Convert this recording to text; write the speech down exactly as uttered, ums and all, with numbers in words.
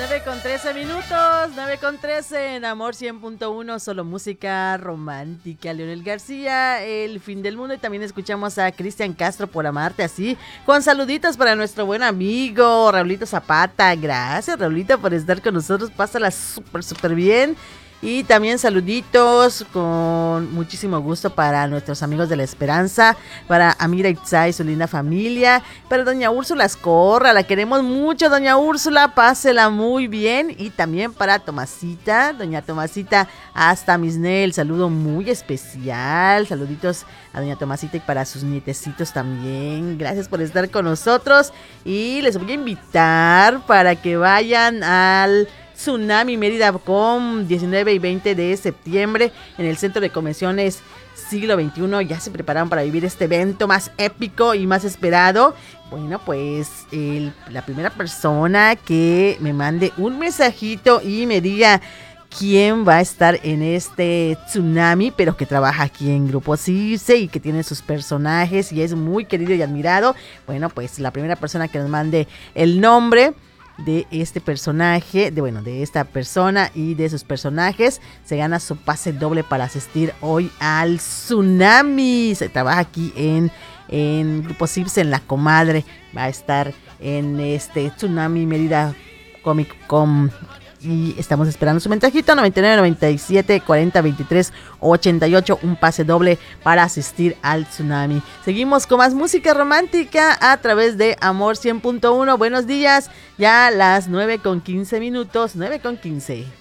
nueve con trece minutos, nueve con trece en Amor cien punto uno, solo música romántica. Leonel García, El fin del mundo, y también escuchamos a Cristian Castro, Por amarte así, con saluditos para nuestro buen amigo Raulito Zapata. Gracias, Raulito, por estar con nosotros, pásala súper, súper bien. Y también saluditos con muchísimo gusto para nuestros amigos de La Esperanza, para Amira Itzá y su linda familia, para doña Úrsula Escorra, la queremos mucho, doña Úrsula, pásela muy bien. Y también para Tomasita, doña Tomasita hasta Misnel, saludo muy especial, saluditos a doña Tomasita y para sus nietecitos también. Gracias por estar con nosotros y les voy a invitar para que vayan al Tsunami Mérida con diecinueve y veinte de septiembre en el Centro de Convenciones Siglo veintiuno. Ya se prepararon para vivir este evento más épico y más esperado. Bueno, pues el, la primera persona que me mande un mensajito y me diga quién va a estar en este tsunami, pero que trabaja aquí en Grupo Circe y que tiene sus personajes y es muy querido y admirado. Bueno, pues la primera persona que nos mande el nombre de este personaje, de bueno, de esta persona y de sus personajes, se gana su pase doble para asistir hoy al Tsunami. Se trabaja aquí en, en Grupo Circe, en La Comadre. Va a estar en este Tsunami Mérida Comic Con. Y estamos esperando su mensajito, noventa y nueve, noventa y siete, cuarenta, veintitrés, ochenta y ocho, un pase doble para asistir al Tsunami. Seguimos con más música romántica a través de Amor cien punto uno. Buenos días, ya las nueve con quince minutos, nueve con quince.